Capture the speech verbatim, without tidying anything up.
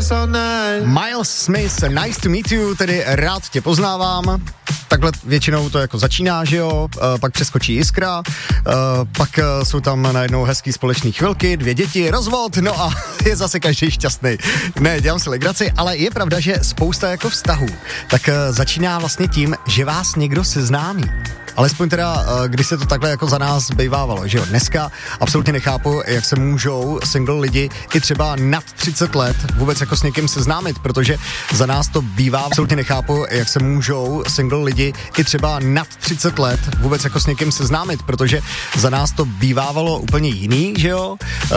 Miles Smith, Nice to meet you, tedy rád tě poznávám. Takhle většinou to jako začíná, že jo, e, pak přeskočí jiskra, e, pak e, jsou tam najednou hezký společný chvilky, dvě děti, rozvod, no a je zase každý šťastný. Ne, dělám si legraci, ale je pravda, že spousta jako vztahů, tak e, začíná vlastně tím, že vás někdo seznámí. Alespoň teda, když se to takhle jako za nás bejvávalo, že jo. Dneska absolutně nechápu, jak se můžou single lidi i třeba nad třicet let vůbec jako s někým seznámit, protože za nás to bývá, absolutně nechápu, jak se můžou single lidi i třeba nad třicet let vůbec jako s někým seznámit, protože za nás to bývávalo úplně jiný, že jo.